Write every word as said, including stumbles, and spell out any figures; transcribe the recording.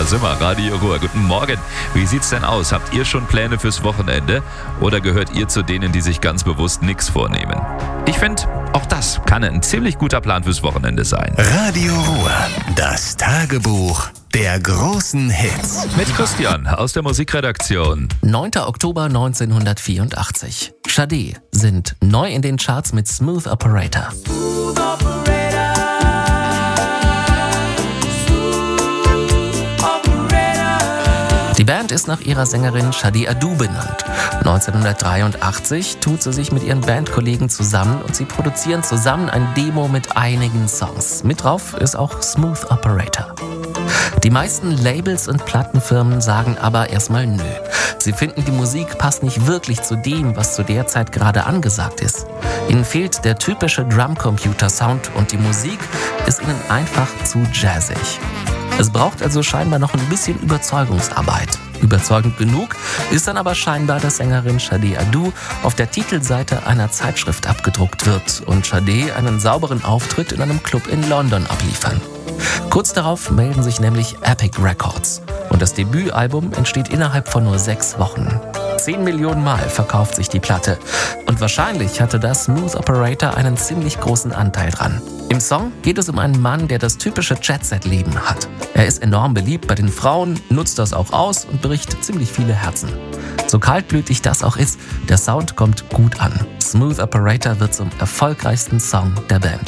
sind wir, Radio Ruhr. Guten Morgen. Wie sieht's denn aus? Habt ihr schon Pläne fürs Wochenende? Oder gehört ihr zu denen, die sich ganz bewusst nichts vornehmen? Ich finde, auch das kann ein ziemlich guter Plan fürs Wochenende sein. Radio Ruhr, das Tagebuch der großen Hits. Mit Christian aus der Musikredaktion. neunter Oktober neunzehnhundertvierundachtzig. Sade sind neu in den Charts mit Smooth Operator. Die Band ist nach ihrer Sängerin Sade Adu benannt. neunzehnhundertdreiundachtzig tut sie sich mit ihren Bandkollegen zusammen und sie produzieren zusammen ein Demo mit einigen Songs. Mit drauf ist auch Smooth Operator. Die meisten Labels und Plattenfirmen sagen aber erstmal nö. Sie finden, die Musik passt nicht wirklich zu dem, was zu der Zeit gerade angesagt ist. Ihnen fehlt der typische Drumcomputer-Sound und die Musik ist ihnen einfach zu jazzig. Es braucht also scheinbar noch ein bisschen Überzeugungsarbeit. Überzeugend genug ist dann aber scheinbar, dass Sängerin Sade Adu auf der Titelseite einer Zeitschrift abgedruckt wird und Sade einen sauberen Auftritt in einem Club in London abliefern. Kurz darauf melden sich nämlich Epic Records und das Debütalbum entsteht innerhalb von nur sechs Wochen. Zehn Millionen Mal verkauft sich die Platte und wahrscheinlich hatte das Smooth Operator einen ziemlich großen Anteil dran. Im Song geht es um einen Mann, der das typische Jet-Set-Leben hat. Er ist enorm beliebt bei den Frauen, nutzt das auch aus und bricht ziemlich viele Herzen. So kaltblütig das auch ist, der Sound kommt gut an. Smooth Operator wird zum erfolgreichsten Song der Band.